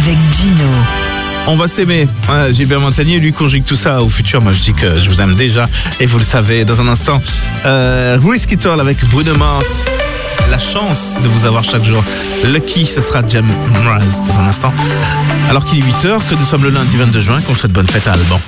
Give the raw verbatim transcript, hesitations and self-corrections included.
avec Gino. On va s'aimer. Ouais, Gilbert Montagnier, lui, conjugue tout ça au futur. Moi, je dis que je vous aime déjà. Et vous le savez, dans un instant, euh, Risky Toll avec Bruno Mars. La chance de vous avoir chaque jour. Lucky, ce sera Jam Mraz dans un instant. Alors qu'il est huit heures, que nous sommes le lundi vingt-deux juin, qu'on souhaite bonne fête à Alban.